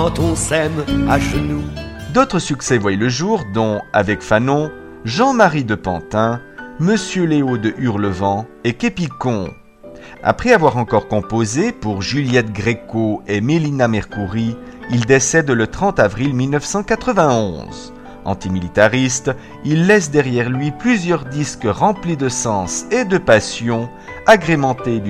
Quand on s'aime à genoux. D'autres succès voient le jour, dont, avec Fanon, Jean-Marie de Pantin, Monsieur Léo de Hurlevent et Képicon. Après avoir encore composé pour Juliette Gréco et Mélina Mercouri, il décède le 30 avril 1991. Antimilitariste, il laisse derrière lui plusieurs disques remplis de sens et de passion, agrémentés